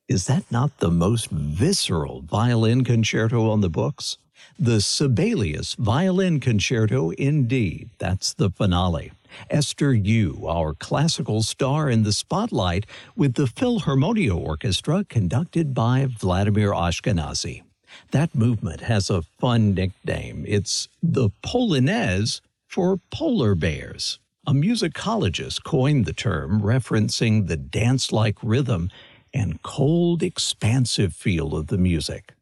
Is that not the most visceral violin concerto on the books? The Sibelius Violin Concerto, indeed. That's the finale. Esther Yu, our classical star in the spotlight, with the Philharmonia Orchestra conducted by Vladimir Ashkenazy. That movement has a fun nickname. It's the Polonaise for polar bears. A musicologist coined the term, referencing the dance-like rhythm and cold, expansive feel of the music.